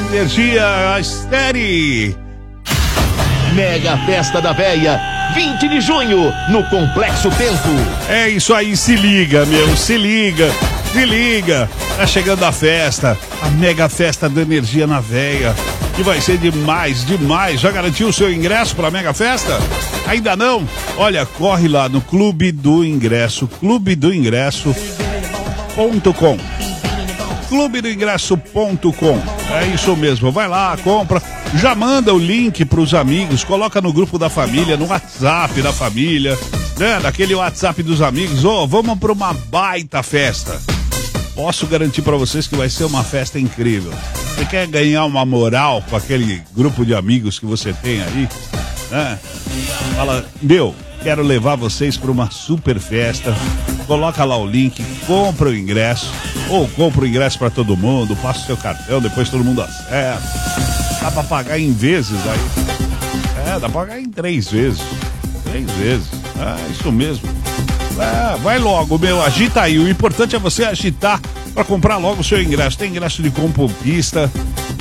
Energia Steady. Mega Festa da Véia, 20 de junho, no Complexo Tempo. É isso aí, se liga, meu, se liga. Tá chegando a festa, a Mega Festa da Energia na Véia, que vai ser demais. Já garantiu o seu ingresso para a Mega Festa? Ainda não? Olha, corre lá no Clube do Ingresso, clubedoingresso.com. clubedoingresso.com. É isso mesmo, vai lá, compra, já manda o link pros amigos, coloca no grupo da família, no WhatsApp da família, né? Naquele WhatsApp dos amigos, vamos pra uma baita festa. Posso garantir pra vocês que vai ser uma festa incrível. Você quer ganhar uma moral com aquele grupo de amigos que você tem aí, né? Fala, quero levar vocês pra uma super festa. Coloca lá o link, compra o ingresso, ou compra o ingresso pra todo mundo, passa o seu cartão, depois todo mundo acerta. Dá pra pagar em vezes aí. Dá pra pagar em 3 vezes. 3 vezes. Isso mesmo. Vai logo, agita aí. O importante é você agitar pra comprar logo o seu ingresso. Tem ingresso de Combo Pista.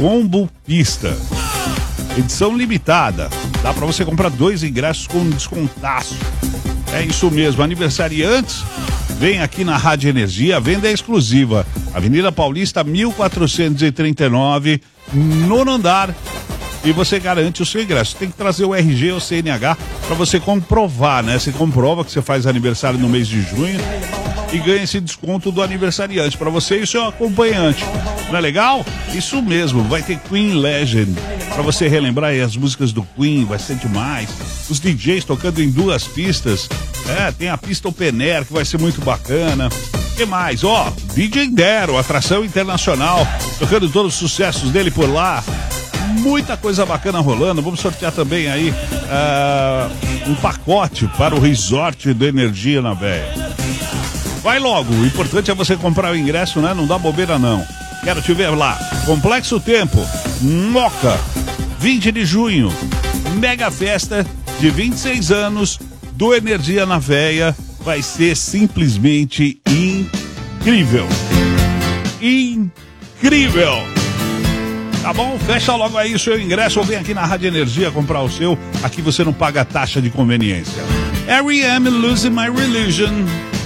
Edição limitada. Dá pra você comprar 2 ingressos com um descontaço. É isso mesmo, aniversariantes, vem aqui na Rádio Energia, venda exclusiva, Avenida Paulista 1439, nono andar, e você garante o seu ingresso. Tem que trazer o RG ou CNH para você comprovar, né? Você comprova que você faz aniversário no mês de junho e ganha esse desconto do aniversariante para você e o seu acompanhante. Não é legal? Isso mesmo, vai ter Queen Legend para você relembrar aí as músicas do Queen, vai ser demais. Os DJs tocando em 2 pistas, tem a pista Open Air que vai ser muito bacana. O que mais? DJ Dero, atração internacional, tocando todos os sucessos dele por lá. Muita coisa bacana rolando. Vamos sortear também aí um pacote para o Resort da Energia na Véia. Vai logo, o importante é você comprar o ingresso, né? Não dá bobeira não. Quero te ver lá. Complexo Tempo, Moca, 20 de junho, Mega Festa de 26 anos do Energia na Véia. Vai ser simplesmente incrível. Incrível. Tá bom? Fecha logo aí o seu ingresso ou vem aqui na Rádio Energia comprar o seu. Aqui você não paga taxa de conveniência. R.E.M. Losing My Religion.